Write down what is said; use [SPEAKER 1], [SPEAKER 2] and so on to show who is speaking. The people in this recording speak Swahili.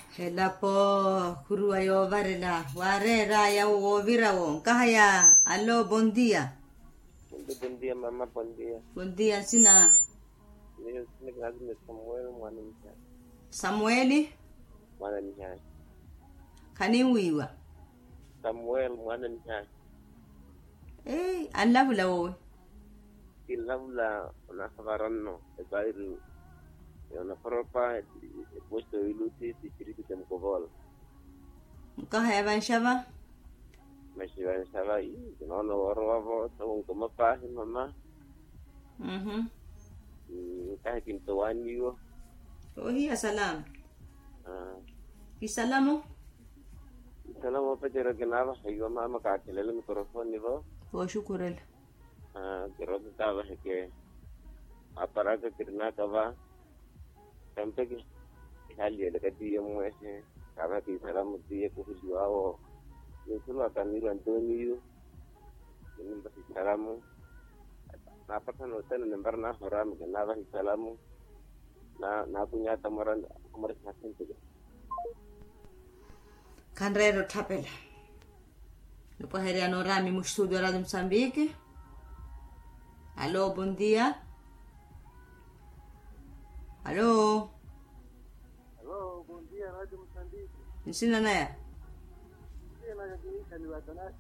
[SPEAKER 1] Hela po kurua yo varela warera ya ovira wo kahaya allo bon dia.
[SPEAKER 2] Buen día, mamá, buen día.
[SPEAKER 1] Bon dia sina
[SPEAKER 2] Mira, me gracias de Samuel, mwanamcha.
[SPEAKER 1] Samueli
[SPEAKER 2] Mwanamcha.
[SPEAKER 1] kaniwiwa.
[SPEAKER 2] Samuel, mwanamcha.
[SPEAKER 1] Anlavula wo.
[SPEAKER 2] Ilabla unasabaranno, ebairu. Una propa, puesto iluti, distrito de Mkogol.
[SPEAKER 1] Kahaya vanshava.
[SPEAKER 2] Meshivan estaba ahí, no warwabo, tawong kumapahi, mamá. Kahit pintuan niyo.
[SPEAKER 1] Hiya salam. Kisalamu?
[SPEAKER 2] Salam mo pa jero ginaba, hayo mama kakilala mikrofon niyo.
[SPEAKER 1] Shukurel.
[SPEAKER 2] Kiro tava que aparato kirna kava. Sampai que hal ya dekat dia mu ese karena di salam dia ku juao itu akan ni Antonio ini pasti salamu apa kan hotel nomor na haram ke na bagi salamu na punya tamaran nomor sakin tu
[SPEAKER 1] Canrero tapela dopo heriano rami mu studio Radio Mozambique. Allo, bon dia. Allo.
[SPEAKER 3] Hello, buen día, Radio Mozambique.
[SPEAKER 1] Sina na ya?
[SPEAKER 3] Sí, na ya kini kaliwatana.